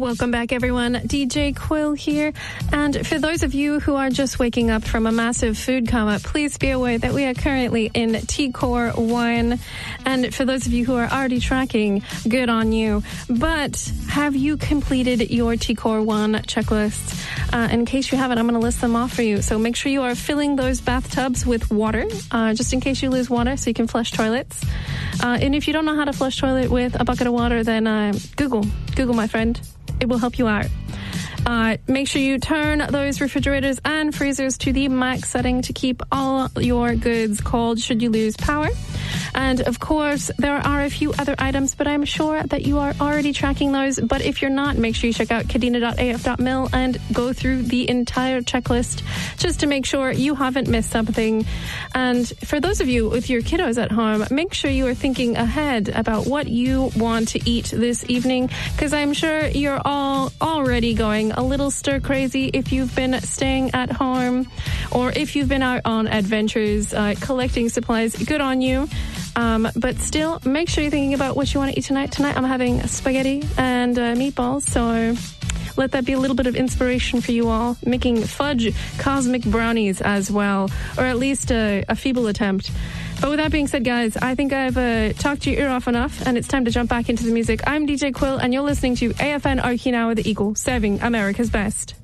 Welcome back, everyone. DJ Quill here. And for those of you who are just waking up from a massive food coma, please be aware that we are currently in T-Core 1. And for those of you who are already tracking, good on you. But have you completed your T-Core 1 checklist? In case you haven't, I'm going to list them off for you. So make sure you are filling those bathtubs with water, just in case you lose water so you can flush toilets. And if you don't know how to flush toilet with a bucket of water, then Google, my friend. It will help you out. Make sure you turn those refrigerators and freezers to the max setting to keep all your goods cold should you lose power. And of course, there are a few other items, but I'm sure that you are already tracking those. But if you're not, make sure you check out kadena.af.mil and go through the entire checklist just to make sure you haven't missed something. And for those of you with your kiddos at home, make sure you are thinking ahead about what you want to eat this evening, because I'm sure you're all already going a little stir crazy if you've been staying at home or if you've been out on adventures collecting supplies. Good on you. But still, make sure you're thinking about what you want to eat tonight. Tonight I'm having spaghetti and meatballs, so let that be a little bit of inspiration for you all. Making fudge cosmic brownies as well, or at least a feeble attempt. But with that being said, guys, I think I've talked your ear off enough, and it's time to jump back into the music. I'm DJ Quill, and you're listening to AFN Okinawa The Eagle, serving America's best.